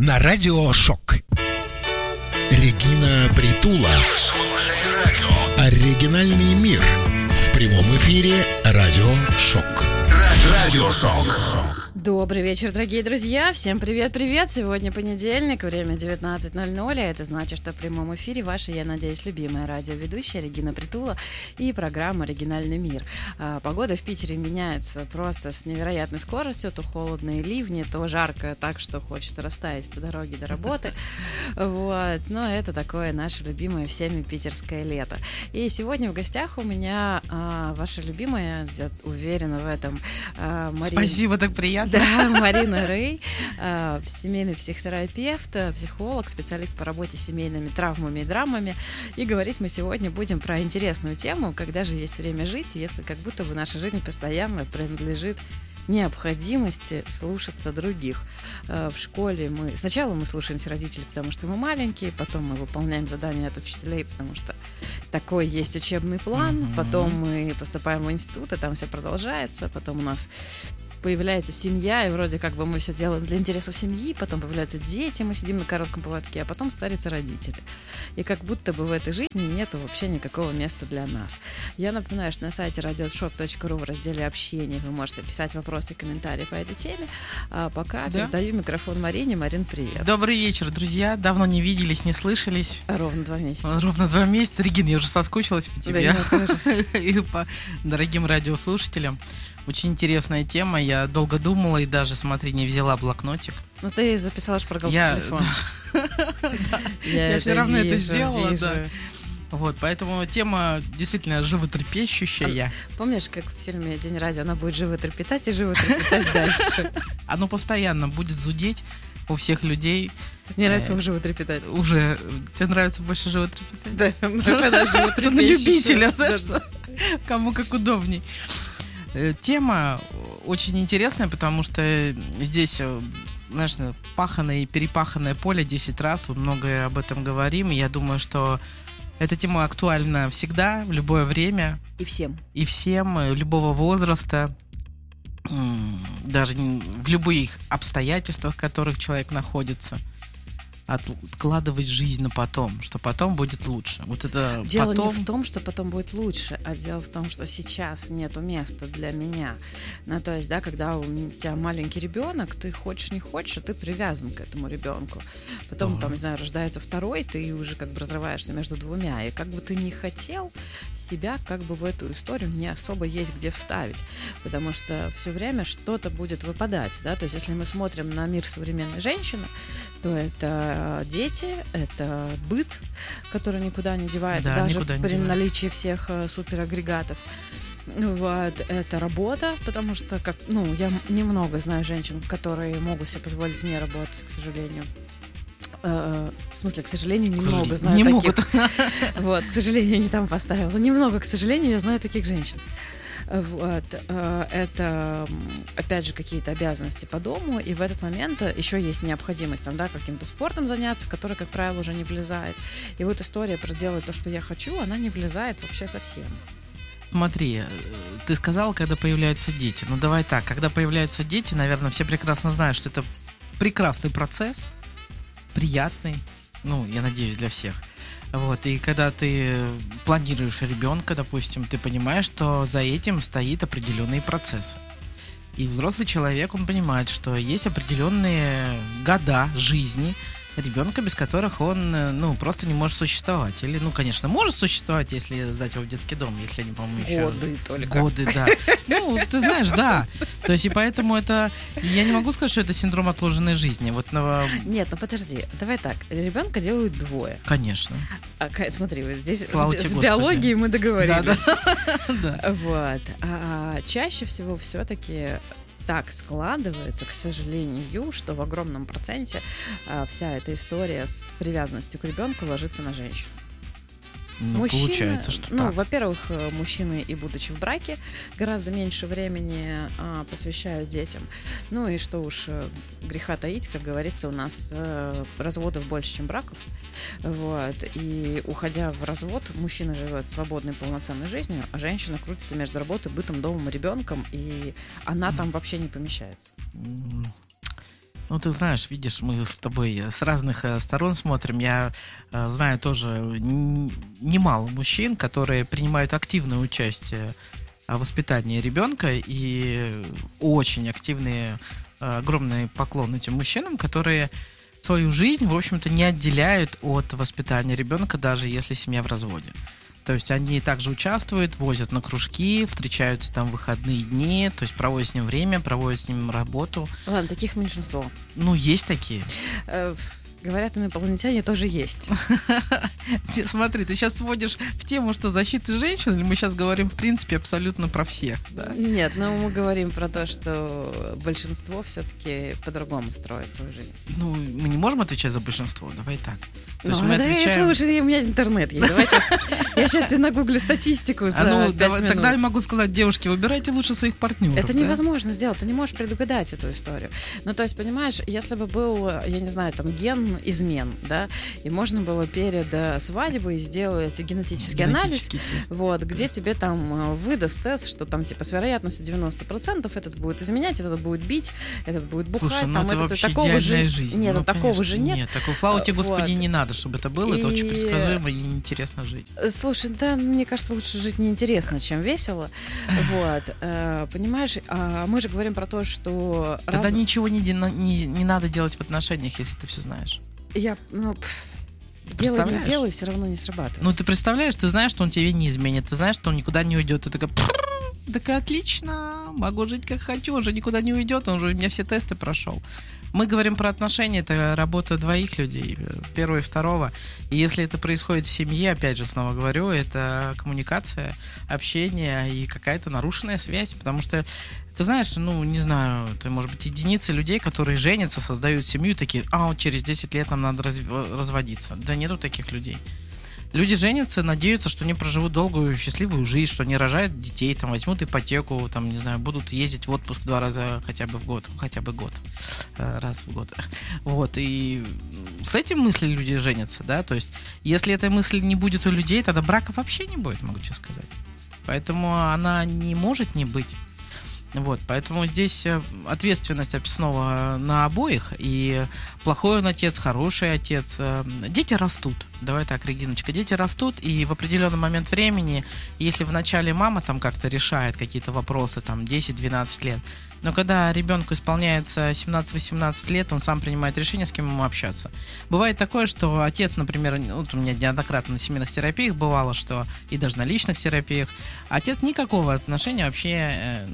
на Радио Шок. Регина Притула. Оригинальный мир. В прямом эфире Радио Шок. Радио Шок. Добрый вечер, дорогие друзья. Всем привет-привет. Сегодня понедельник, время 19:00. Это значит, что в прямом эфире ваша, я надеюсь, любимая радиоведущая Регина Притула и программа «Оригинальный мир». Погода в Питере меняется просто с невероятной скоростью. То холодные ливни, то жарко так, что хочется растаять по дороге до работы. Вот. Но это такое наше любимое всеми питерское лето. И сегодня в гостях у меня ваша любимая, я уверена в этом, Марина. Спасибо, так приятно. Да, Марина Рэй, семейный психотерапевт, психолог, специалист по работе с семейными травмами и драмами. И говорить мы сегодня будем про интересную тему, когда же есть время жить, если как будто бы наша жизнь постоянно принадлежит необходимости слушаться других. В школе сначала мы слушаемся родителей, потому что мы маленькие, потом мы выполняем задания от учителей, потому что такой есть учебный план, потом мы поступаем в институт, и там все продолжается, потом у нас появляется семья, и вроде как бы мы все делаем для интересов семьи, потом появляются дети, мы сидим на коротком поводке, а потом старятся родители. И как будто бы в этой жизни нету вообще никакого места для нас. Я напоминаю, что на сайте radioshop.ru в разделе «Общение» вы можете писать вопросы и комментарии по этой теме. А пока передаю микрофон Марине. Марин, привет. Добрый вечер, друзья. Давно не виделись, не слышались. Ровно 2 месяца. Ровно 2 месяца. Регина, я уже соскучилась по тебе. Да, я тоже. И по дорогим радиослушателям. Очень интересная тема. Я долго думала и даже, смотри, не взяла блокнотик. Ну, ты записала шпаргалку в телефон. Я все равно это сделала, да. Вот, поэтому тема действительно животрепещущая. Помнишь, как в фильме «День радио» она будет животрепетать и животрепетать дальше? Оно постоянно будет зудеть у всех людей. Мне нравится животрепетать. Уже тебе нравится больше животрепетать? Да, когда животрепещущая. На любителя, знаешь, кому как удобней. Тема очень интересная, потому что здесь, знаешь, паханное и перепаханное поле 10 раз, мы многое об этом говорим, и я думаю, что эта тема актуальна всегда, в любое время. И всем. И всем, любого возраста, даже в любых обстоятельствах, в которых человек находится. Откладывать жизнь на потом, что потом будет лучше. Вот это дело потом... не в том, что потом будет лучше, а дело в том, что сейчас нету места для меня. Ну, то есть, да, когда у тебя маленький ребенок, ты хочешь, не хочешь, а ты привязан к этому ребенку. Потом, там, не знаю, рождается второй, ты уже как бы разрываешься между двумя. И как бы ты не хотел, себя как бы в эту историю не особо есть где вставить. Потому что все время что-то будет выпадать. Да? То есть, если мы смотрим на мир современной женщины, то это дети, это быт, который никуда не девается, да, даже при наличии всех суперагрегатов. Вот, это работа, потому что, я немного знаю женщин, которые могут себе позволить не работать, к сожалению. В смысле, к сожалению, немного знаю не таких. Могут. Вот, к сожалению, не там поставила. Немного, к сожалению, я знаю таких женщин. Вот. Это, опять же, какие-то обязанности по дому, и в этот момент еще есть необходимость каким-то спортом заняться, который, как правило, уже не влезает. И вот история про «делать то, что я хочу», она не влезает вообще совсем. Смотри, ты сказала, когда появляются дети. Ну, давай так, когда появляются дети, наверное, все прекрасно знают, что это прекрасный процесс, приятный, я надеюсь, для всех. Вот, и когда ты планируешь ребенка, допустим, ты понимаешь, что за этим стоит определенные процессы. И взрослый человек, он понимает, что есть определенные года жизни ребенка, без которых он, просто не может существовать. Или, конечно, может существовать, если сдать его в детский дом, если они, по-моему, еще... Годы только. Годы, да. Ты знаешь, да. То есть, и поэтому это... Я не могу сказать, что это синдром отложенной жизни. Нет, подожди. Давай так. Ребенка делают 2. Конечно. Смотри, вот здесь с биологией мы договорились. Да. Вот. А чаще всего все-таки... Так складывается, к сожалению, что в огромном проценте вся эта история с привязанностью к ребенку ложится на женщину. Мужчины, получается, что так. Во-первых, мужчины, и будучи в браке, гораздо меньше времени посвящают детям. Ну и что уж греха таить, как говорится, у нас разводов больше, чем браков. Вот. И уходя в развод, мужчина живет свободной, полноценной жизнью, а женщина крутится между работой, бытом, домом, ребенком, и она там вообще не помещается. Ну, ты знаешь, видишь, мы с тобой с разных сторон смотрим. Я знаю тоже немало мужчин, которые принимают активное участие в воспитании ребенка, и очень активные, огромный поклон этим мужчинам, которые свою жизнь, в общем-то, не отделяют от воспитания ребенка, даже если семья в разводе. То есть они также участвуют, возят на кружки, встречаются там в выходные дни, то есть проводят с ним время, проводят с ним работу. Ладно, таких меньшинство. Ну, есть такие. Говорят, инопланетяне тоже есть. Смотри, ты сейчас сводишь в тему, что защиты женщин, или мы сейчас говорим, в принципе, абсолютно про всех? Да? Нет, но мы говорим про то, что большинство все-таки по-другому строит свою жизнь. Ну, мы не можем отвечать за большинство, давай так. То есть Ну, мы да, отвечаем... слушай, у меня интернет есть. Давай я сейчас тебе нагуглю статистику за 5 минут. Тогда я могу сказать, девушки, выбирайте лучше своих партнеров. Это да? невозможно сделать, ты не можешь предугадать эту историю. Ну, то есть, понимаешь, если бы был, я не знаю, там, ген измен, да, и можно было перед свадьбой сделать генетический анализ, вот, где тебе там выдаст тест, что там, типа, с вероятностью 90% этот будет изменять, этот будет бить, этот будет бухать. Слушай, ну там, это этот, вообще такого идеальная же... жизнь. Нет, ну, такого конечно, же нет. Нет, такого, слава тебе, Господи, Вот. не надо, чтобы это было, это очень предсказуемо и неинтересно жить. Слушай, да, мне кажется, лучше жить неинтересно, чем весело. Вот. Понимаешь, мы же говорим про то, что... Тогда ничего не надо делать в отношениях, если ты все знаешь. Делай, не делай, все равно не срабатывает. Ну, ты представляешь, ты знаешь, что он тебе не изменит, ты знаешь, что он никуда не уйдет. Ты такая, так отлично, могу жить как хочу, он же никуда не уйдет, он же у меня все тесты прошел. Мы говорим про отношения, это работа двоих людей, первого и второго. И если это происходит в семье, опять же, снова говорю, это коммуникация, общение и какая-то нарушенная связь, потому что ты знаешь, ну, не знаю, это может быть единицы людей, которые женятся, создают семью, такие, вот через 10 лет нам надо разводиться. Да нету таких людей. Люди женятся, надеются, что они проживут долгую, счастливую жизнь, что они рожают детей, там, возьмут ипотеку, там, не знаю, будут ездить в отпуск 2 раза хотя бы год, раз в год. Вот, и с этим мыслью люди женятся, да, то есть, если этой мысли не будет у людей, тогда брака вообще не будет, могу тебе сказать. Поэтому она не может не быть. Вот, поэтому здесь ответственность снова на обоих, и плохой он отец, хороший отец. Дети растут, давай так, Региночка, дети растут, и в определенный момент времени, если вначале мама там как-то решает какие-то вопросы, там, 10-12 лет, но когда ребенку исполняется 17-18 лет, он сам принимает решение, с кем ему общаться. Бывает такое, что отец, например, вот у меня неоднократно на семейных терапиях бывало, что и даже на личных терапиях, отец никакого отношения вообще,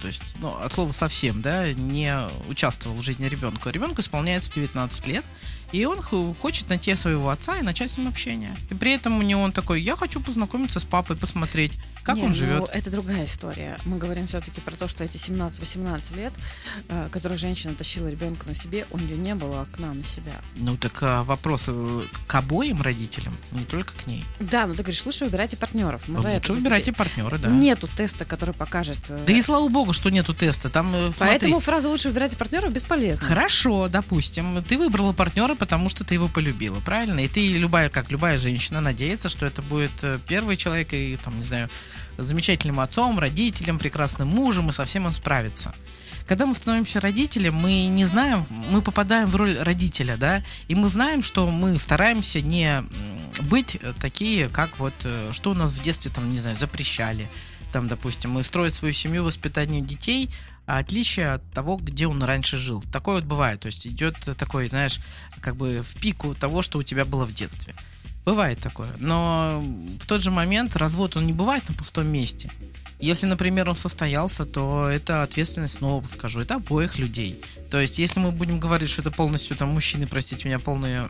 от слова совсем, да, не участвовал в жизни ребенка. Ребенку исполняется 19 лет, и он хочет найти своего отца и начать с ним общение. И при этом у него он такой, я хочу познакомиться с папой, посмотреть, как он живет. Ну, это другая история. Мы говорим все-таки про то, что эти 17-18 лет, которые женщина тащила ребенка на себе, у нее не было окна на себя. Ну так вопрос к обоим родителям, не только к ней. Да, но ты говоришь, лучше выбирайте партнеров. Лучше выбирайте партнера, да. Нету теста, который покажет. Да и слава богу, что нету теста. Там, поэтому фраза «лучше выбирайте партнеров» бесполезна. Хорошо, допустим, ты выбрала партнера, потому что ты его полюбила, правильно? И ты, любая женщина, надеется, что это будет первый человек, и, там, не знаю, замечательным отцом, родителем, прекрасным мужем, и со всем он справится. Когда мы становимся родителем, мы не знаем, мы попадаем в роль родителя, да, и мы знаем, что мы стараемся не быть такие, как вот, что у нас в детстве, там, не знаю, запрещали. Там, допустим, мы строим свою семью, воспитанию детей, а отличие от того, где он раньше жил. Такое вот бывает, то есть идет такой, знаешь, как бы в пику того, что у тебя было в детстве. Бывает такое, но в тот же момент развод, он не бывает на пустом месте. Если, например, он состоялся, то это ответственность, снова скажу, это обоих людей. То есть, если мы будем говорить, что это полностью там мужчины, простите меня, полные,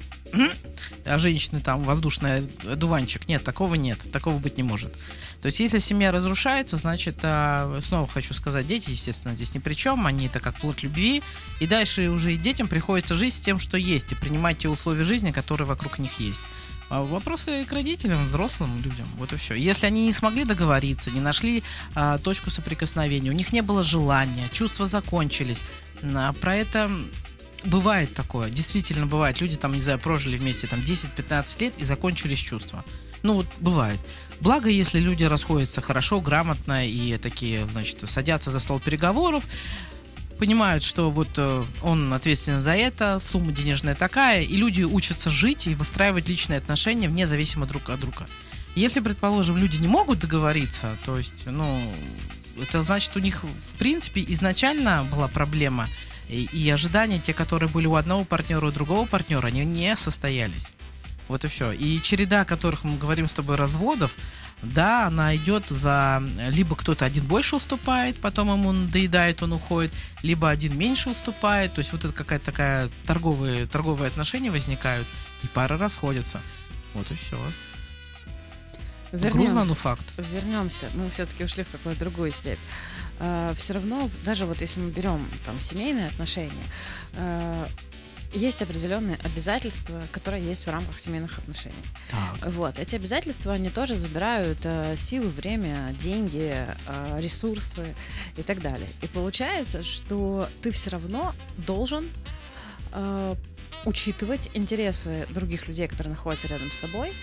а женщины там воздушный одуванчик, нет, такого быть не может. То есть, если семья разрушается, значит, снова хочу сказать, дети, естественно, здесь ни при чем, они это как плод любви, и дальше уже и детям приходится жить с тем, что есть, и принимать те условия жизни, которые вокруг них есть. Вопросы к родителям, взрослым людям, вот и все. Если они не смогли договориться, не нашли точку соприкосновения, у них не было желания, чувства закончились, про это бывает такое, действительно бывает. Люди там, не знаю, прожили вместе там 10-15 лет и закончились чувства. Ну вот бывает. Благо, если люди расходятся хорошо, грамотно и такие, значит, садятся за стол переговоров, понимают, что вот он ответственен за это, сумма денежная такая, и люди учатся жить и выстраивать личные отношения вне зависимости друг от друга. Если, предположим, люди не могут договориться, то есть, это значит, у них, в принципе, изначально была проблема, и ожидания, те, которые были у одного партнера, у другого партнера, они не состоялись. Вот и все. И череда, о которых мы говорим с тобой, разводов, да, она идет за... Либо кто-то один больше уступает, потом ему надоедает, он уходит, либо один меньше уступает, то есть вот это какая-то такая торговые отношения возникают, и пары расходятся. Вот и все. Грустно, но факт. Вернемся. Мы все-таки ушли в какую-то другую степь. Все равно, даже вот если мы берем там семейные отношения, есть определенные обязательства, которые есть в рамках семейных отношений. Так. Вот. Эти обязательства, они тоже забирают силы, время, деньги, ресурсы и так далее. И получается, что ты все равно должен учитывать интересы других людей, которые находятся рядом с тобой.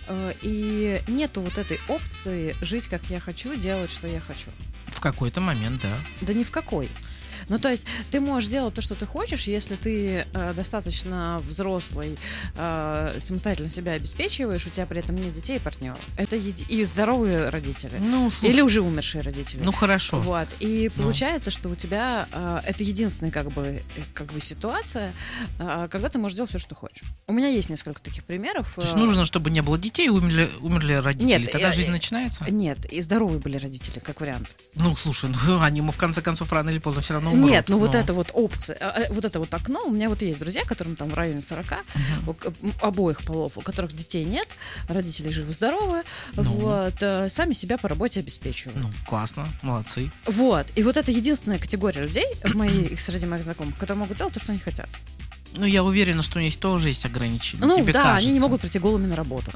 И нету вот этой опции жить, как я хочу, делать, что я хочу. В какой-то момент, да. Да ни в какой. Ну, то есть ты можешь делать то, что ты хочешь, если ты достаточно взрослый, самостоятельно себя обеспечиваешь, у тебя при этом нет детей и партнера. Это и здоровые родители. Ну, слушай, или уже умершие родители. Ну, хорошо. Вот. И получается, что у тебя это единственная как бы ситуация, когда ты можешь делать все, что хочешь. У меня есть несколько таких примеров. То есть нужно, чтобы не было детей и умерли родители. Нет, тогда жизнь начинается? Нет, и здоровые были родители, как вариант. Ну, слушай, они в конце концов рано или поздно все равно умрут. Нет, вот это вот опция, вот это вот окно, у меня вот есть друзья, которым там в районе 40, обоих полов, у которых детей нет, родители живы-здоровы, вот, сами себя по работе обеспечивают. Ну, классно, молодцы. Вот, и вот это единственная категория людей среди моих знакомых, которые могут делать то, что они хотят. Ну, я уверена, что у них тоже есть ограничения. Ну, тебе да, кажется. они не могут прийти голыми на работу.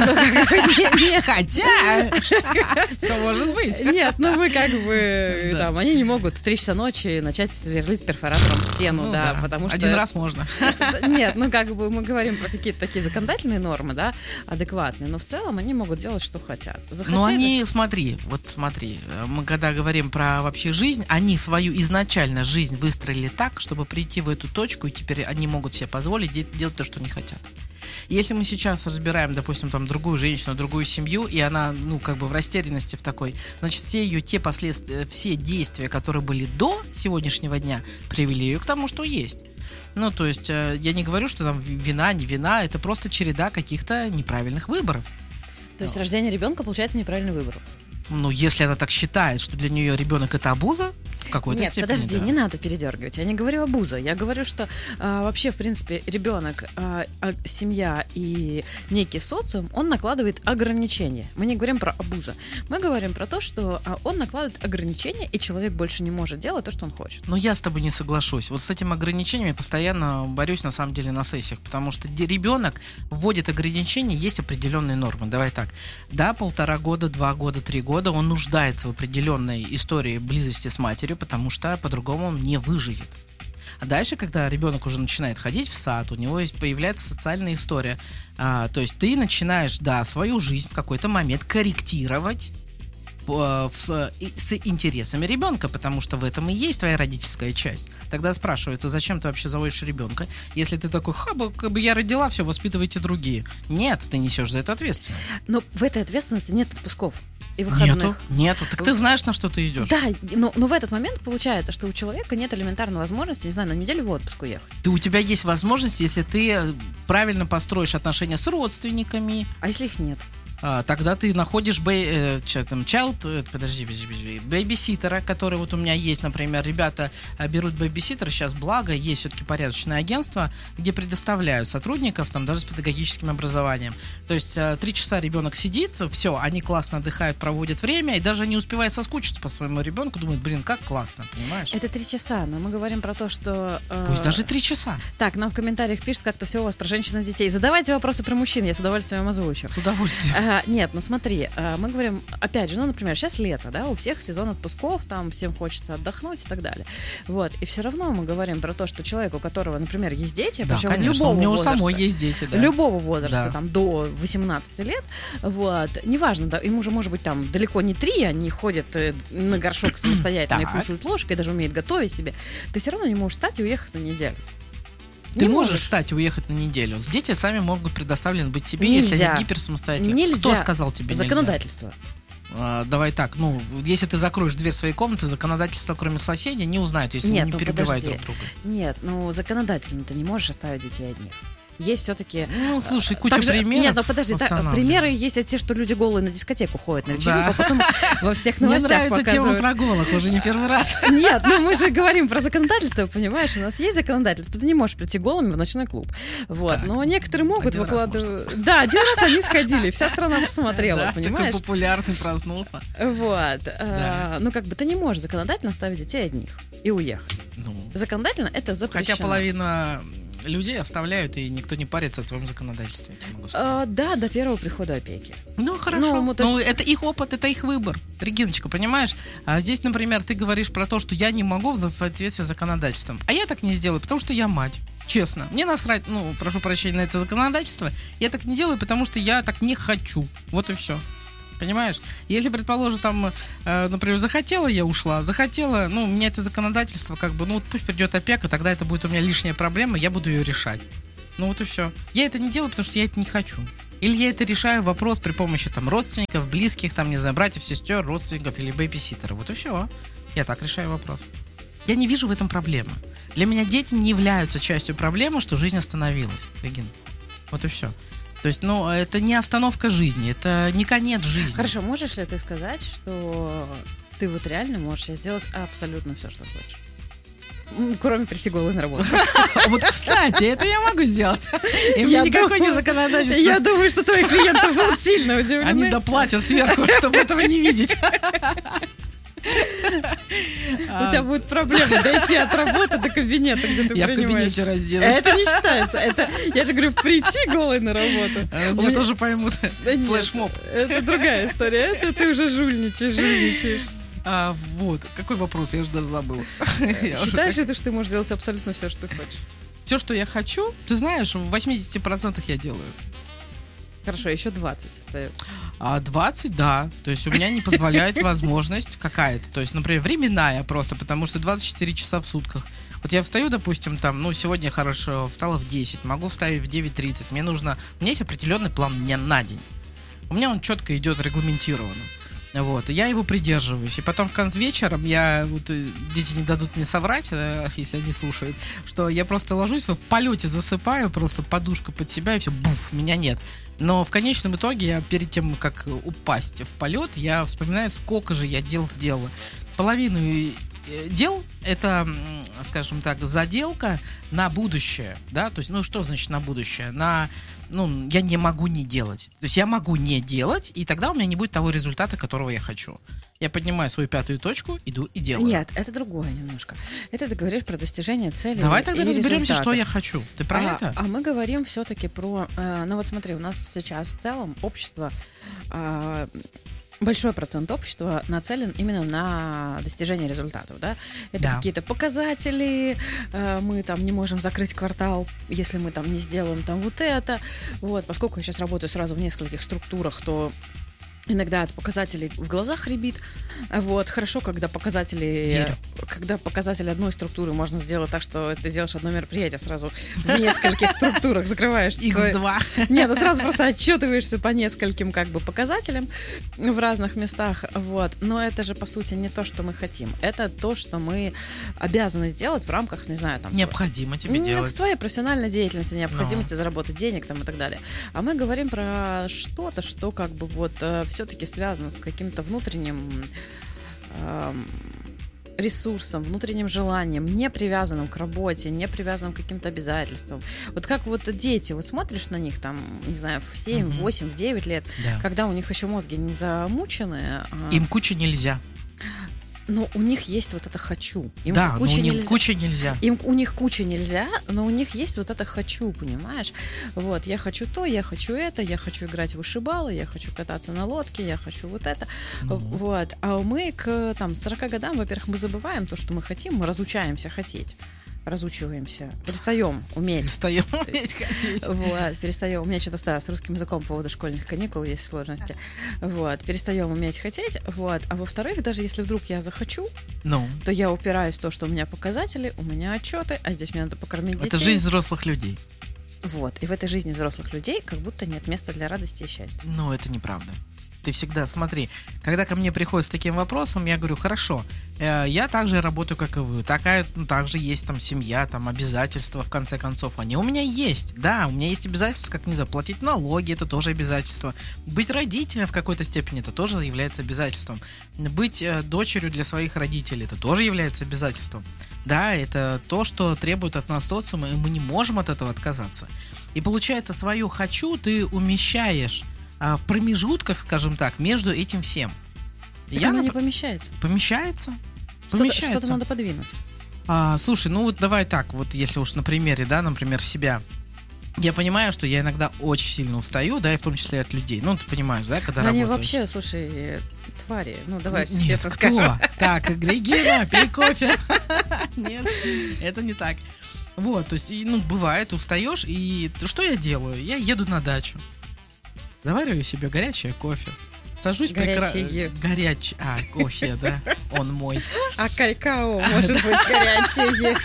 Хотя, все может быть. Нет, ну мы как бы, там, они не могут в 3 часа ночи начать сверлить перфоратором стену, да, потому что... Один раз можно. Нет, ну как бы мы говорим про какие-то такие законодательные нормы, да, адекватные, но в целом они могут делать, что хотят. Ну, они, смотри, мы когда говорим про вообще жизнь, они свою изначально жизнь выстроили так, чтобы прийти в эту точку, и теперь они могут себе позволить делать то, что они хотят. Если мы сейчас разбираем, допустим, там другую женщину, другую семью, и она, в растерянности в такой, значит, все ее те последствия, все действия, которые были до сегодняшнего дня, привели ее к тому, что есть. Ну, то есть, я не говорю, что там вина, не вина, это просто череда каких-то неправильных выборов. То есть рождение ребенка получается неправильный выбор. Ну, если она так считает, что для нее ребенок это абуза, в какой-то степени. Нет, подожди, да. Не надо передергивать. Я не говорю абуза. Я говорю, что вообще, в принципе, ребенок, семья и некий социум, он накладывает ограничения. Мы не говорим про абуза. Мы говорим про то, что он накладывает ограничения, и человек больше не может делать то, что он хочет. Но я с тобой не соглашусь. Вот с этими ограничениями я постоянно борюсь, на самом деле, на сессиях, потому что ребенок вводит ограничения, есть определенные нормы. Давай так. Да, 1,5 года, 2 года, 3 года он нуждается в определенной истории близости с матерью, потому что по-другому он не выживет. А дальше, когда ребенок уже начинает ходить в сад, у него появляется социальная история. То есть ты начинаешь, свою жизнь в какой-то момент корректировать с интересами ребенка, потому что в этом и есть твоя родительская часть. Тогда спрашивается, зачем ты вообще заводишь ребенка, если ты такой, как бы я родила, все, воспитывайте другие. Нет, ты несешь за это ответственность. Но в этой ответственности нет отпусков и выходных. Нету. Так ты знаешь, на что ты идешь. Да, но в этот момент получается, что у человека нет элементарной возможности, не знаю, на неделю в отпуск уехать. У тебя есть возможность, если ты правильно построишь отношения с родственниками. А если их нет? Тогда ты находишь бэйбиситера, который вот у меня есть, например, ребята берут бэйбиситера, сейчас благо, есть все-таки порядочное агентство, где предоставляют сотрудников, там даже с педагогическим образованием. То есть 3 часа ребенок сидит, все, они классно отдыхают, проводят время, и даже не успевая соскучиться по своему ребенку, думают, как классно, понимаешь? Это 3 часа, но мы говорим про то, что... Пусть даже 3 часа. Так, нам в комментариях пишут как-то все у вас про женщин и детей. Задавайте вопросы про мужчин, я с удовольствием озвучу. С удовольствием. Нет, ну смотри, мы говорим, опять же, ну, например, сейчас лето, да, у всех сезон отпусков, там всем хочется отдохнуть и так далее. Вот, и все равно мы говорим про то, что человек, у которого, например, есть дети, Да, причем конечно, любого у него возраста, самой есть дети, да. любого возраста, Да. там, до 18 лет, вот, неважно, да, ему же, может быть, там, далеко не 3, они ходят на горшок самостоятельно и Так. кушают ложкой, даже умеют готовить себе, ты все равно не можешь встать и уехать на неделю. Ты Не можешь, кстати, уехать на неделю. Дети сами могут предоставлены быть себе, если Нельзя. они гиперсамостоятельны. Нельзя. Кто сказал тебе нельзя? Законодательство. Давай так, ну, если ты закроешь дверь своей комнаты, законодательство, кроме соседей, не узнают, если Нет, они не ну, перебивают подожди. друг друга. Нет, ну законодательно ты не можешь оставить детей одних. Есть все-таки. Ну, слушай, куча примеров. Нет, ну подожди, устанавливают. примеры есть те, что люди голые на дискотеку ходят на вечеринку, Да. а потом во всех Мне новостях нравится тема показывают. про голых, уже не первый раз. Нет, ну мы же говорим про законодательство, понимаешь? У нас есть законодательство, ты не можешь прийти голыми в ночной клуб. Вот. Так, Но некоторые могут один раз выкладывать. Да, один раз они сходили, вся страна посмотрела, Да, понимаешь? такой популярный проснулся. Вот. Да. Ну, как бы ты не можешь законодательно оставить детей одних и уехать. Ну, Законодательно это запрещено. хотя половина людей оставляют, и никто не парится о твоем законодательстве, я тебе могу сказать. Да, до первого прихода опеки. Ну, хорошо. Ну, то есть- Ну, это их опыт, это их выбор. Региночка, понимаешь? А здесь, например, ты говоришь про то, что я не могу в соответствии с законодательством. А я так не сделаю, потому что я мать. Честно. Мне насрать, ну, прошу прощения, на это законодательство. Я так не делаю, потому что я так не хочу. Вот и все. Понимаешь? Если, предположим, там, например, захотела, я ушла, захотела, ну, у меня это законодательство, как бы, ну, вот пусть придет опека, тогда это будет у меня лишняя проблема, я буду ее решать. Ну, вот и все. Я это не делаю, потому что я это не хочу. Или я это решаю вопрос при помощи, там, родственников, близких, там, не знаю, братьев, сестер, родственников или бэйбиситера. Вот и все. Я так решаю вопрос. Я не вижу в этом проблемы. Для меня дети не являются частью проблемы, что жизнь остановилась, Регина. Вот и все. То есть, ну, это не остановка жизни, это не конец жизни. Хорошо, можешь ли ты сказать, что ты вот реально можешь сейчас сделать абсолютно все, что хочешь? Кроме прийти голой на работу. Вот, кстати, это я могу сделать. И мне Я никакое не думаю- законодательство. Я думаю, что твои клиенты будут сильно Они удивлены. доплатят сверху, чтобы этого не видеть. У тебя будет проблема дойти от работы до кабинета, где ты Я в принимаешь. кабинете разденусь. Это не считается. Это, я же говорю, прийти голой на работу. У Меня меня- тоже поймут. Да нет, Флешмоб. Это другая история. Это ты уже жульничаешь. Вот, какой вопрос, я уже даже забыл. Я уже Считаешь это, что ты можешь делать абсолютно все, что ты хочешь? Все, что я хочу, ты знаешь, в 80% я делаю. Хорошо, еще 20 остается. А 20, да. То есть у меня не позволяет возможность какая-то. То есть, например, временная просто, потому что 24 часа в сутках. Вот я встаю, допустим, там, ну, сегодня хорошо, встала в 10, могу вставить в 9:30. У меня есть определенный план мне на день. У меня он четко идет регламентированно. Вот, и я его придерживаюсь. И потом в конце вечером дети не дадут мне соврать, если они слушают, что я просто ложусь, в полете засыпаю, просто подушку под себя, и все, буф, меня нет. Но в конечном итоге я перед тем, как упасть в полет, я вспоминаю, сколько же я дел сделала. Половину дел это, скажем так, заделка на будущее, да, то есть, ну, что значит на будущее? Я не могу не делать. То есть я могу не делать, и тогда у меня не будет того результата, которого я хочу. Я поднимаю свою 5-ю точку, иду и делаю. Нет, это другое немножко. Это ты говоришь про достижение цели. Давай тогда и разберемся, что результатов. я хочу. Ты про это? А мы говорим все-таки про... ну вот смотри, у нас сейчас в целом общество... большой процент общества нацелен именно на достижение результатов, да? Это Да. какие-то показатели, мы там не можем закрыть квартал, если мы там не сделаем там вот это. Вот, поскольку я сейчас работаю сразу в нескольких структурах, то иногда от показателей в глазах рябит. Вот. Хорошо, когда показатели одной структуры можно сделать так, что ты делаешь одно мероприятие сразу в нескольких структурах, закрываешь X2. Нет, ну сразу просто отчитываешься по нескольким как бы показателям в разных местах, вот. Но это же, по сути, не то, что мы хотим. Это то, что мы обязаны сделать в рамках, не знаю, там... Необходимо тебе в делать. своей профессиональной деятельности, необходимости заработать денег там и так далее. А мы говорим про что-то, что как бы вот все-таки связано с каким-то внутренним ресурсом, внутренним желанием, не привязанным к работе, не привязанным к каким-то обязательствам. Вот как вот дети, вот смотришь на них там, не знаю, в 7, в 8, в 9 лет, Да. когда у них еще мозги не замучены. Им кучу нельзя. Но у них есть вот это «хочу». Им Да, но куча у них нельзя. куча нельзя. У них куча нельзя, но у них есть вот это «хочу», понимаешь? Вот, я хочу то, я хочу это, я хочу играть в вышибалы, я хочу кататься на лодке, я хочу вот это. Вот. А мы к 40 годам, во-первых, мы забываем то, что мы хотим, мы разучаемся хотеть. Разучиваемся, перестаем уметь. Перестаем уметь хотеть. Вот, перестаем. У меня что-то с русским языком по поводу школьных каникул есть сложности. Вот, перестаем уметь хотеть. Вот. А во-вторых, даже если вдруг я захочу, то я упираюсь в то, что у меня показатели, у меня отчеты, а здесь мне надо покормить детей. Это жизнь взрослых людей. Вот. И в этой жизни взрослых людей как будто нет места для радости и счастья. Ну, это неправда. Ты всегда, смотри, когда ко мне приходят с таким вопросом, я говорю, хорошо, я также работаю, как и вы, также есть там семья, там обязательства, в конце концов, они у меня есть, да, у меня есть обязательства, как, не знаю, платить налоги, это тоже обязательство, быть родителем в какой-то степени, это тоже является обязательством, быть дочерью для своих родителей, это тоже является обязательством, да, это то, что требует от нас социум, и мы не можем от этого отказаться, и получается, свое «хочу» ты умещаешь в промежутках, скажем так, между этим всем. Так оно не помещается. Помещается? Что-то надо подвинуть. Слушай, ну вот давай так, вот если уж на примере, да, например, себя. Я понимаю, что я иногда очень сильно устаю, да, и в том числе от людей. Ну, ты понимаешь, да, когда работаешь. Они вообще, слушай, твари. Ну, давай нет, честно скажем. Так, Регина, пей кофе. Нет, это не так. Вот, то есть, ну, бывает, устаешь, и что я делаю? Я еду на дачу. Завариваю себе горячее кофе. Сажусь горячее. Кофе, да, он мой. А какао может быть горячее.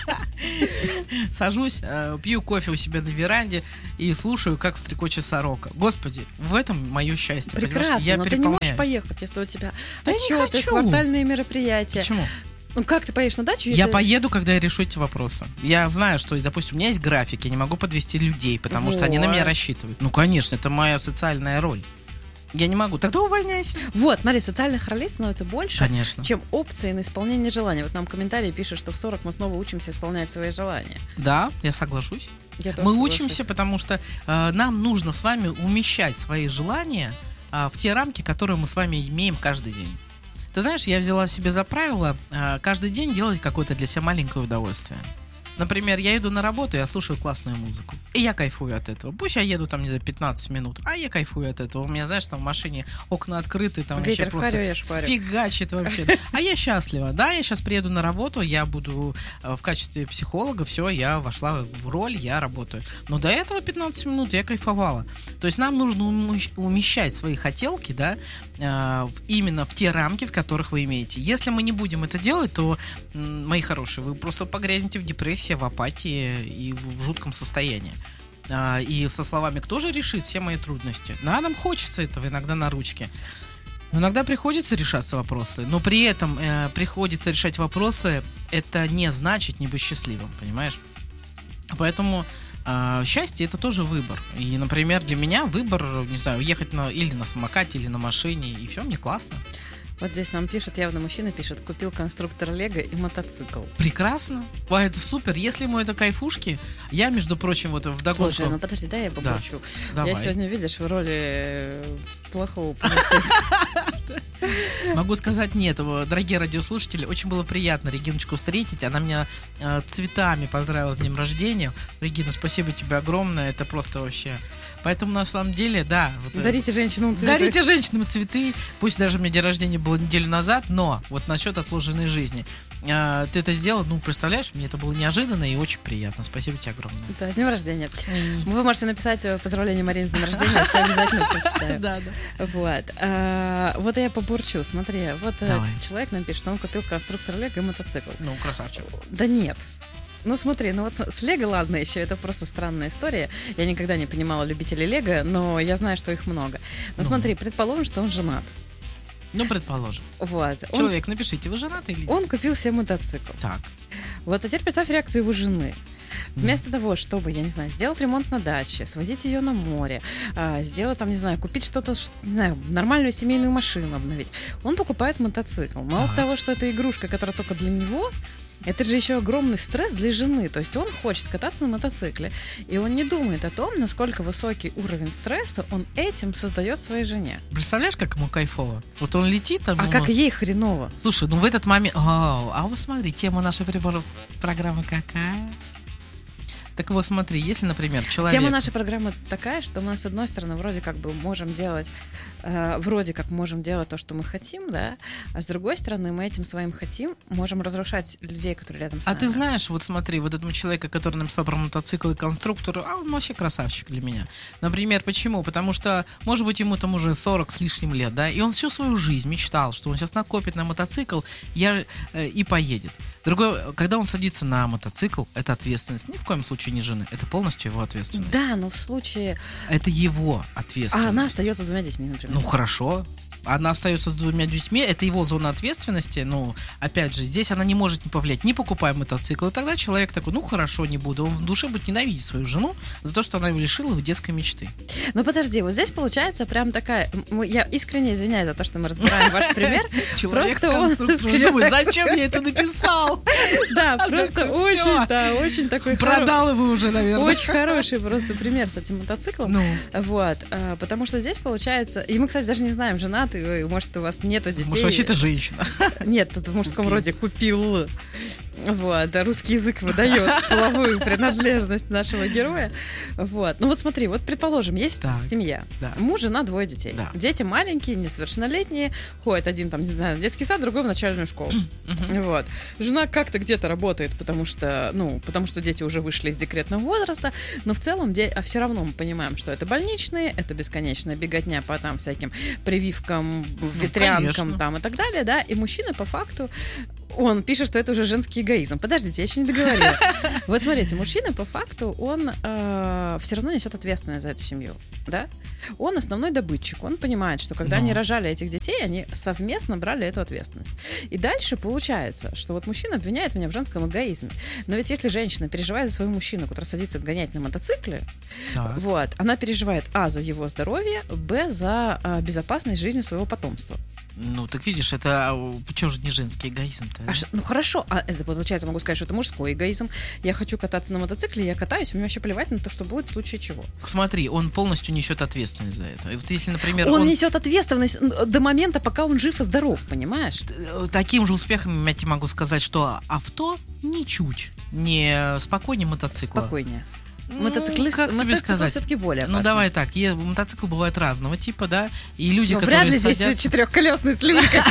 Сажусь, пью кофе у себя на веранде и слушаю, как стрекочет сорока. Господи, в этом мое счастье. Прекрасно, но ты не можешь поехать, если у тебя отчеты, квартальные мероприятия. Почему? Ну как ты поедешь на дачу? Я поеду, когда я решу эти вопросы. Я знаю, что, допустим, у меня есть график, я не могу подвести людей, потому что они на меня рассчитывают. Ну, конечно, это моя социальная роль. Я не могу. Тогда увольняйся. Вот, смотри, социальных ролей становится больше, конечно, чем опции на исполнение желаний. Вот нам комментарии пишут, что в 40 мы снова учимся исполнять свои желания. Да, я соглашусь. Мы учимся, потому что нам нужно с вами умещать свои желания в те рамки, которые мы с вами имеем каждый день. Ты знаешь, я взяла себе за правило каждый день делать какое-то для себя маленькое удовольствие. Например, я иду на работу, я слушаю классную музыку. И я кайфую от этого. Пусть я еду там, не знаю, 15 минут, а я кайфую от этого. У меня, знаешь, там в машине окна открыты, там ветер вообще просто фигачит вообще. А я счастлива. Да, я сейчас приеду на работу, я буду в качестве психолога, все, я вошла в роль, я работаю. Но до этого 15 минут я кайфовала. То есть нам нужно умещать свои хотелки, да, именно в те рамки, в которых вы имеете. Если мы не будем это делать, то, мои хорошие, вы просто погрязнете в депрессии, в апатии и в жутком состоянии. И со словами «кто же решит все мои трудности?» Нам хочется этого иногда на ручке. Но иногда приходится решаться вопросы. Но при этом приходится решать вопросы, это не значит не быть счастливым, понимаешь? Поэтому счастье — это тоже выбор. И, например, для меня выбор, не знаю, ехать или на самокате, или на машине, и все, мне классно. Вот здесь нам пишет, явно мужчина пишет, купил конструктор Лего и мотоцикл. Прекрасно. Это супер. Если ему это кайфушки, я, между прочим, вот вдогонку... Слушай, ну подожди, дай я побурчу. Да. Я сегодня, видишь, в роли плохого полицейского. Могу сказать нет. Дорогие радиослушатели, очень было приятно Региночку встретить. Она меня цветами поздравила с днем рождения. Регина, спасибо тебе огромное. Это просто вообще... Поэтому, на самом деле, да. Дарите женщинам цветы. Дарите женщинам цветы. Пусть даже у меня день рождения было неделю назад, но вот насчет отложенной жизни. Ты это сделал, ну, представляешь, мне это было неожиданно и очень приятно. Спасибо тебе огромное. Да, с днем рождения. Вы можете написать поздравление Марине с днем рождения, все обязательно прочитаю. Да. Вот. Вот я побурчу. Смотри, вот человек нам пишет, что он купил конструктор Лего и мотоцикл. Ну, красавчик. Да нет. Ну смотри, ну вот с Лего, ладно, еще это просто странная история. Я никогда не понимала любителей Лего, но я знаю, что их много. Но смотри, предположим, что он женат. Ну, предположим. Вот. Человек, напишите, вы женаты или нет? Он купил себе мотоцикл. Так. Вот, а теперь представь реакцию его жены. Вместо того, чтобы, я не знаю, сделать ремонт на даче, свозить ее на море, сделать там, не знаю, купить что-то, не знаю, нормальную семейную машину обновить, он покупает мотоцикл. Мало того, что это игрушка, которая только для него, Это же еще огромный стресс для жены. То есть он хочет кататься на мотоцикле, и он не думает о том, насколько высокий уровень стресса он этим создает своей жене. Представляешь, как ему кайфово? Вот он летит там... А как ей хреново? Слушай, ну в этот момент... А вот смотри, тема нашей программы какая? Так вот, смотри, если, например, человек... Тема нашей программы такая, что мы, с одной стороны, вроде как можем делать то, что мы хотим, да, а с другой стороны, мы этим своим хотим можем разрушать людей, которые рядом с нами. А ты знаешь, вот смотри, вот этому человеку, который написал про мотоцикл и конструктор, он вообще красавчик для меня. Например, почему? Потому что, может быть, ему там уже 40 с лишним лет, да, и он всю свою жизнь мечтал, что он сейчас накопит на мотоцикл и поедет. Другое, когда он садится на мотоцикл, это ответственность ни в коем случае не жены, это полностью его ответственность. Да, но в случае... Это его ответственность. А она остается с 2 детьми, например. Ну, хорошо. Она остается с 2 детьми, это его зона ответственности. Ну, опять же, здесь она не может не повлиять, не покупая мотоцикл. И тогда человек такой, ну хорошо, не буду. Он в душе будет ненавидеть свою жену за то, что она его лишила его детской мечты. Ну подожди, вот здесь получается прям такая... Я искренне извиняюсь за то, что мы разбираем ваш пример. Человек-конструктор. Зачем мне это написал? Да, просто очень такой... Продал его уже, наверное. Очень хороший просто пример с этим мотоциклом. Вот. Потому что здесь получается... И мы, кстати, даже не знаем, женат, может, у вас нету детей. Может, вообще-то женщина. Нет, тут в мужском роде купил. Вот, да, русский язык выдает половую принадлежность нашего героя. Вот. Ну вот смотри, вот предположим, есть семья. Да. Муж, жена, 2 детей. Да. Дети маленькие, несовершеннолетние. Ходит один там, не знаю, в детский сад, другой в начальную школу. Вот. Жена как-то где-то работает, потому что дети уже вышли из декретного возраста. Но в целом, все равно мы понимаем, что это больничные, это бесконечная беготня по там всяким прививкам, ветрянкам там и так далее, да. И мужчина по факту он пишет, что это уже женский эгоизм. Подождите, я еще не договорила. Вот смотрите, мужчина по факту, он все равно несет ответственность за эту семью, да? Он основной добытчик, он понимает, что когда они рожали этих детей, они совместно брали эту ответственность. И дальше получается, что вот мужчина обвиняет меня в женском эгоизме. Но ведь если женщина переживает за своего мужчину, который садится гонять на мотоцикле, вот, она переживает, за его здоровье, за безопасность жизни своего потомства. Ну, так видишь, это почему же не женский эгоизм-то? Ну хорошо, это получается, могу сказать, что это мужской эгоизм. Я хочу кататься на мотоцикле, я катаюсь, мне вообще плевать на то, что будет в случае чего. Смотри, он полностью несет ответственность за это. И вот если, например, он несет ответственность до момента, пока он жив и здоров, понимаешь? Таким же успехом я тебе могу сказать, что авто ничуть не спокойнее мотоцикла. Спокойнее. Мотоцикл все-таки более опасный. Ну, давай так, мотоцикл бывает разного типа, да, и люди, которые вряд ли здесь четырехколесный с люлькой.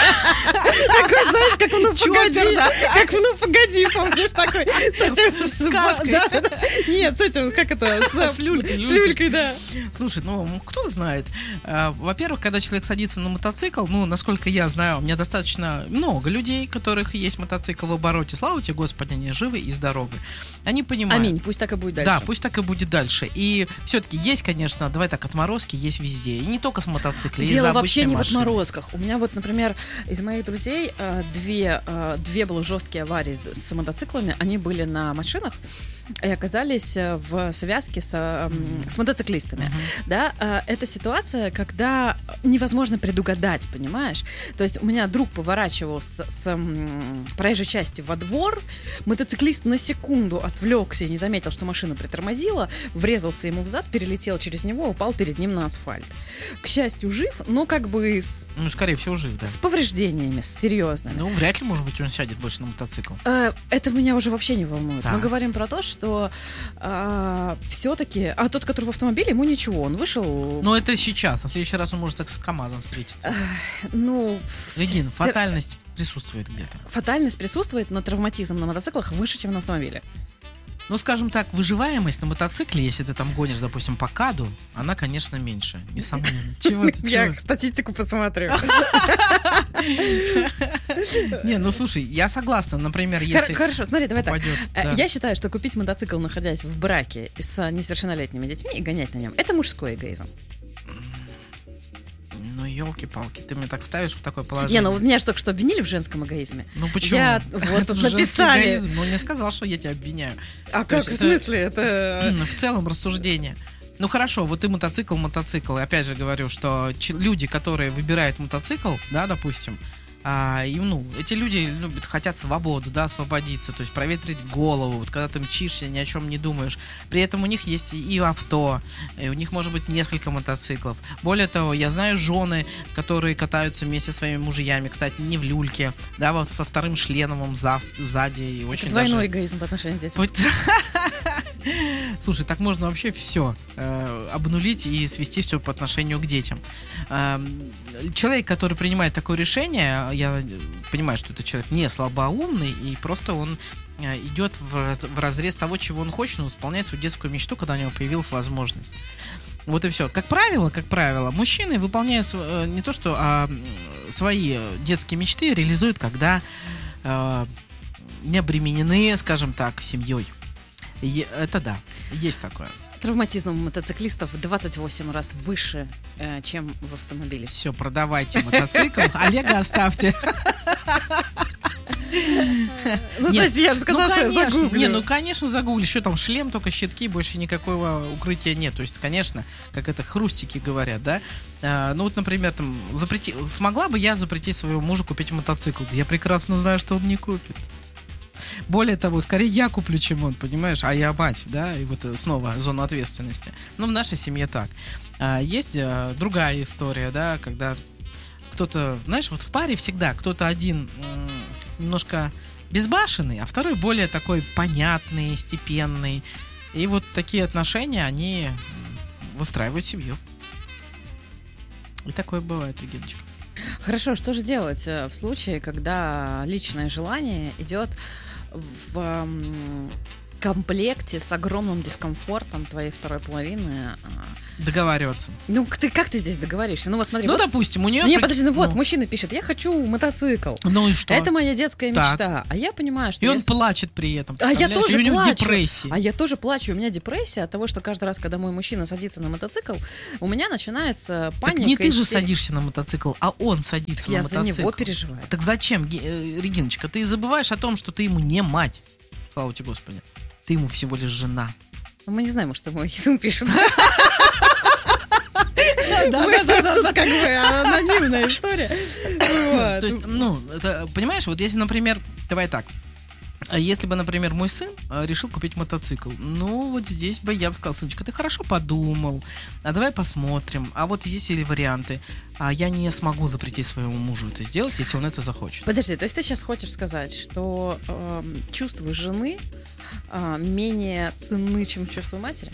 Такой, знаешь, как в «Ну, погоди», как в «Ну, погоди», помнишь, такой, с этим... Сказкой. Нет, с этим, как это, с люлькой. С люлькой, да. Слушай, ну, кто знает. Во-первых, когда человек садится на мотоцикл, ну, насколько я знаю, у меня достаточно много людей, у которых есть мотоцикл в обороте. Слава тебе, Господи, они живы и здоровы. Они понимают. Аминь, пусть так и будет дальше. Да, пусть так и будет дальше. И все-таки есть, конечно, давай так, отморозки есть везде. И не только с мотоциклом. Дело вообще не в отморозках. У меня вот, например, из моих друзей две было жесткие аварии с мотоциклами. Они были на машинах и оказались в связке с мотоциклистами. Да? Это ситуация, когда невозможно предугадать, понимаешь? То есть у меня друг поворачивал с проезжей части во двор, мотоциклист на секунду отвлекся и не заметил, что машина притормозила, врезался ему взад, перелетел через него, упал перед ним на асфальт. К счастью, жив, но как бы... скорее всего, жив, да. С повреждениями, с серьезными. Ну, вряд ли, может быть, он сядет больше на мотоцикл. Это меня уже вообще не волнует. Мы говорим про то, что все-таки... А тот, который в автомобиле, ему ничего, он вышел... Но это сейчас, а в следующий раз он может так с КамАЗом встретиться. Регина, фатальность присутствует где-то. Фатальность присутствует, но травматизм на мотоциклах выше, чем на автомобиле. Ну, скажем так, выживаемость на мотоцикле, если ты там гонишь, допустим, по КАДу, она, конечно, меньше. Несомненно. Чего ты? Я статистику посмотрю. Не, ну слушай, я согласна, например, если... Хорошо, смотри, давай так. Я считаю, что купить мотоцикл, находясь в браке с несовершеннолетними детьми и гонять на нем, это мужской эгоизм. Ну, елки-палки, ты меня так ставишь в такое положение. Не, ну меня же только что обвинили в женском эгоизме. Ну почему? Вот тут написали. Ну, не сказал, что я тебя обвиняю. А как, в смысле? Это... В целом рассуждение. Ну хорошо, вот ты мотоцикл. И опять же говорю, что люди, которые выбирают мотоцикл, да, допустим, Эти люди хотят свободу, да, освободиться, то есть проветрить голову, вот когда ты мчишься, ни о чем не думаешь. При этом у них есть и авто, и у них может быть несколько мотоциклов. Более того, я знаю жены, которые катаются вместе со своими мужьями, кстати, не в люльке, да, вот со вторым членом сзади. И очень это двойной эгоизм по отношению к детям. Слушай, так можно вообще все обнулить и свести все по отношению к детям. Человек, который принимает такое решение, я понимаю, что это человек не слабоумный, и просто он идет в разрез того, чего он хочет, он исполняет свою детскую мечту, когда у него появилась возможность. Вот и все. Как правило, мужчины, выполняя не то что, а свои детские мечты, реализуют, когда не обременены, скажем так, семьей. Это да, есть такое. Травматизм мотоциклистов в 28 раз выше, чем в автомобиле. Все, продавайте мотоцикл, Олега оставьте. То есть я же сказала, что я загуглю. Конечно, загугли. Еще там шлем, только щитки, больше никакого укрытия нет. То есть, конечно, как это хрустики говорят, да. Например, там, смогла бы я запретить своему мужу купить мотоцикл? Я прекрасно знаю, что он не купит. Более того, скорее я куплю, чем он, понимаешь? А я мать, да, и вот снова зона ответственности. В нашей семье так. Есть другая история, да, когда кто-то, знаешь, вот в паре всегда кто-то один немножко безбашенный, а второй более такой понятный, степенный. И вот такие отношения, они выстраивают семью. И такое бывает, Региночка. Хорошо, что же делать в случае, когда личное желание идет в комплекте с огромным дискомфортом твоей второй половины? Договариваться. Как ты здесь договоришься? Вот смотри. Допустим, у нее... Мужчина пишет, я хочу мотоцикл. Ну и что? Это моя детская мечта. А я понимаю, что... И он плачет при этом. А я тоже плачу. У него депрессия. А я тоже плачу. У меня депрессия от того, что каждый раз, когда мой мужчина садится на мотоцикл, у меня начинается паника. Так не ты же садишься на мотоцикл, а он садится на мотоцикл. Я за него переживаю. Так зачем, Региночка? Ты забываешь о том, что ты ему не мать. Слава тебе, Господи. Ты ему всего лишь жена. Мы не знаем, что мой сын пишет. Да. Тут как бы анонимная история. То есть, понимаешь, вот если, например, давай так. Если бы, например, мой сын решил купить мотоцикл, вот здесь бы я бы сказал: сыночка, ты хорошо подумал, а давай посмотрим. А вот есть ли варианты? Я не смогу запретить своему мужу это сделать, если он это захочет. Подожди, то есть ты сейчас хочешь сказать, что чувства жены менее ценны, чем чувства матери?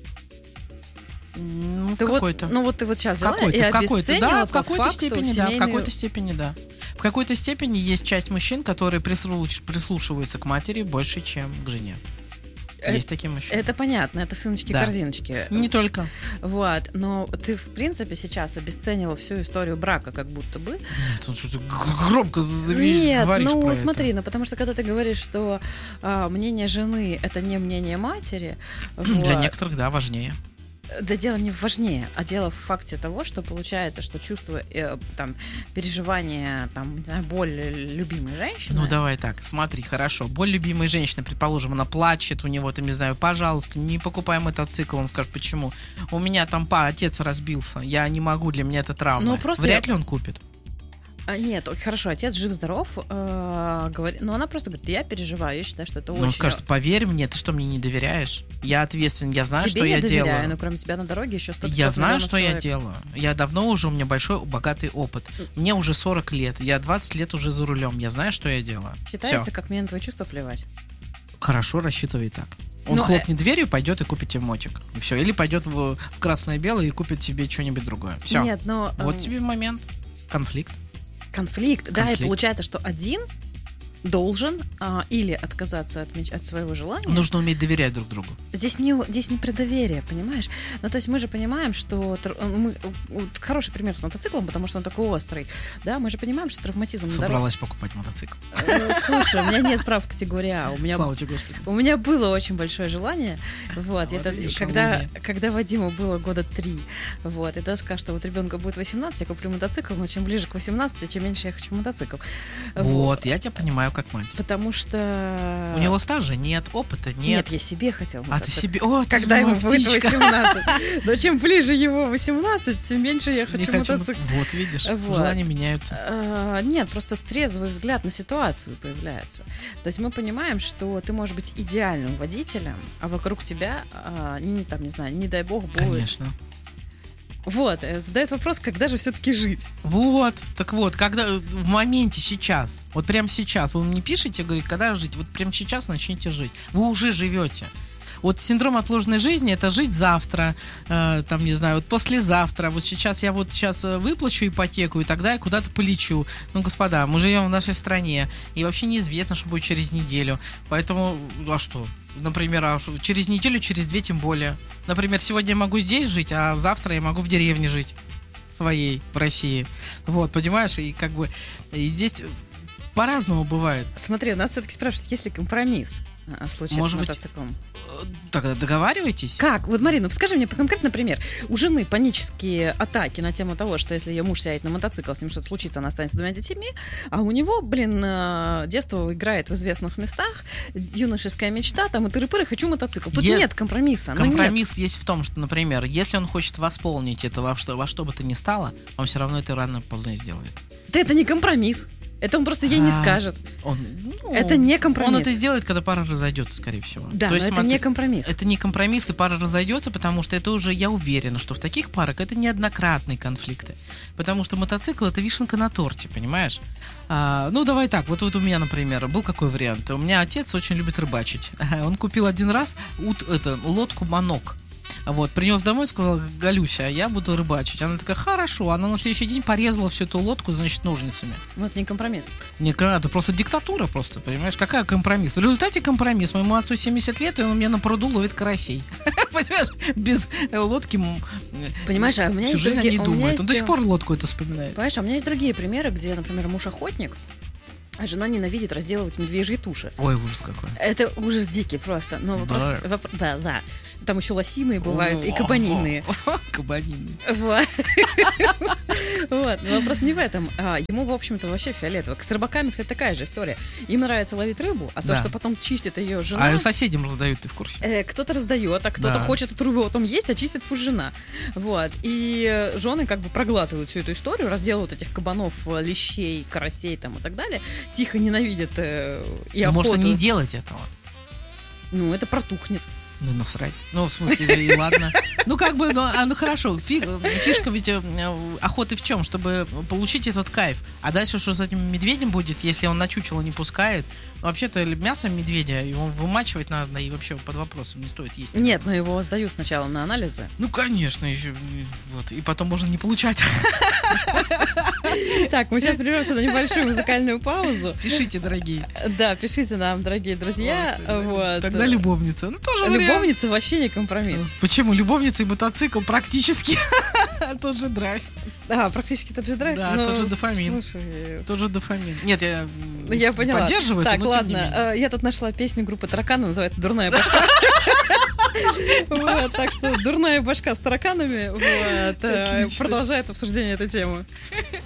В какой-то. Ты вот сейчас взяла и обесценила по факту семейную... В какой-то степени, да. В какой-то степени есть часть мужчин, которые прислушиваются к матери больше, чем к жене. Есть такие мужчины. Это понятно, это сыночки-корзиночки. Не только. Вот, но ты, в принципе, сейчас обесценила всю историю брака, как будто бы. Нет, что ты громко говоришь про смотри, это. Потому что когда ты говоришь, что мнение жены — это не мнение матери... Для некоторых, да, важнее. Да дело не важнее, а дело в факте того, что получается, что чувство, переживания, не знаю, боль любимой женщины... давай так, смотри, хорошо. Боль любимой женщины, предположим, она плачет, у него, не знаю, пожалуйста, не покупай мотоцикл. Он скажет, почему? У меня там отец разбился, я не могу, для меня это травма. Вряд ли он купит. Нет, хорошо, отец жив-здоров, говорит, но она просто говорит, я переживаю, я считаю, что это очень... Он скажет, поверь мне, ты что, мне не доверяешь? Я ответственен, я знаю, что я делаю. Тебе я доверяю, но кроме тебя на дороге еще 100 Я знаю, что я делаю. Я давно уже, у меня большой, богатый опыт. Мне уже 40 лет, я 20 лет уже за рулем, я знаю, что я делаю. Считается, как мне на твои чувства плевать. Хорошо, рассчитывай так. Он хлопнет дверью, пойдет и купит тебе мотик. И все. Или пойдет в красное-белое и купит тебе что-нибудь другое. Все. Нет, но... Вот тебе момент. Конфликт, да, и получается, что один должен или отказаться от своего желания. Нужно уметь доверять друг другу. Здесь не про доверие, понимаешь? То есть мы же понимаем, что хороший пример с мотоциклом, потому что он такой острый. Да, мы же понимаем, что травматизм... Собралась покупать мотоцикл. Слушай, у меня нет прав в категории А. Слава тебе, Господи. У меня было очень большое желание. Когда Вадиму было года 3, и тогда сказал, что ребенку будет 18, я куплю мотоцикл, но чем ближе к 18, чем меньше я хочу мотоцикл. Я тебя понимаю знаю, как мать. Потому что... У него стажа нет, опыта нет. Нет, я себе хотела А ты мотоцикл. себе... О, ты Когда ему будет птичка. 18. Но чем ближе его 18, тем меньше я Не хочу хочу. мотоцикл. Вот, видишь, Вот. желания меняются. Нет, просто трезвый взгляд на ситуацию появляется. То есть мы понимаем, что ты можешь быть идеальным водителем, а вокруг тебя, не знаю, не дай бог, будет. Конечно. Вот, задает вопрос, когда же все-таки жить? Вот, так вот, когда в моменте сейчас, вот прямо сейчас, вы мне пишете, говорите, когда жить, вот прямо сейчас начните жить. Вы уже живете. Вот синдром отложенной жизни — это жить завтра, там, не знаю, вот послезавтра. Вот сейчас я вот сейчас выплачу ипотеку, и тогда я куда-то полечу. Ну, господа, мы живем в нашей стране, и вообще неизвестно, что будет через неделю. Поэтому, а что? Например, через неделю, через 2 тем более. Например, сегодня я могу здесь жить, а завтра я могу в деревне жить своей, в России. Вот, понимаешь? И как бы и здесь по-разному бывает. Смотри, нас все-таки спрашивают, есть ли компромисс в случае Может с быть, мотоциклом? Тогда договаривайтесь. Как? Вот, Марина, скажи мне конкретный пример. У жены панические атаки на тему того, что если ее муж сядет на мотоцикл, с ним что-то случится, она останется с 2 детьми, а у него, детство играет в известных местах, юношеская мечта, там и тыры-пыры, хочу мотоцикл. Тут нет компромисса. Компромисс есть в том, что, например, если он хочет восполнить это во что бы то ни стало, он все равно это рано или поздно сделает. Да это не компромисс. Это он просто ей не скажет. Это не компромисс. Он это сделает, когда пара разойдется, скорее всего. Да, но это не компромисс. Это не компромисс, и пара разойдется, потому что это уже, я уверена, что в таких парах это неоднократные конфликты. Потому что мотоцикл — это вишенка на торте, понимаешь? Давай так, вот у меня, например, был какой вариант. У меня отец очень любит рыбачить. Он купил один раз лодку «Манок». Вот, принес домой, сказал: Галюся, я буду рыбачить. Она такая: хорошо. Она на следующий день порезала всю эту лодку, значит, ножницами. Ну, это не компромисс. Это просто диктатура, просто, понимаешь? Какая компромисс? В результате компромисс. Моему отцу 70 лет, и он у меня на пруду ловит карасей. Понимаешь? Без лодки. Понимаешь, а у меня есть жизнь другие... не думает. Он до сих пор лодку это вспоминает. Понимаешь, а у меня есть другие примеры, где, например, муж охотник, а жена ненавидит разделывать медвежьи туши. Ой, ужас какой. Это ужас дикий просто. Но вопрос... Да. Там еще лосиные бывают и кабаниные. Кабаниные. Вот. Но вопрос не в этом. Ему, в общем-то, вообще фиолетово. С рыбаками, кстати, такая же история. Им нравится ловить рыбу, а то, что потом чистит ее жена... А соседям раздают, ты в курсе? Кто-то раздает, а кто-то хочет эту рыбу потом есть, а чистит пусть жена. Вот. И жены как бы проглатывают всю эту историю, разделывают этих кабанов, лещей, карасей там и так далее. Тихо ненавидят и охоту. Можно не делать этого. Это протухнет. Насрать. В смысле, ладно. Хорошо. Фишка ведь охоты в чем? Чтобы получить этот кайф. А дальше что с этим медведем будет, если он на чучело не пускает? Вообще-то мясо медведя, его вымачивать надо, и вообще под вопросом не стоит есть. Нет, но его сдают сначала на анализы. Конечно, еще. Вот. И потом можно не получать. Так, мы сейчас прервемся на небольшую музыкальную паузу. Пишите, дорогие. Да, пишите нам, дорогие друзья. Вот. Тогда любовница. Тоже вариант. Любовница вообще не компромисс. Почему? Любовница и мотоцикл практически тот же драйв. Практически тот же драйв. Да, тот же дофамин. Слушай, тот же дофамин. Нет, я поняла. Поддерживаю это, так, но ладно, тем не менее. Я тут нашла песню группы «Тараканы», называется «Дурная башка». Так что «Дурная башка» с тараканами продолжает обсуждение этой темы.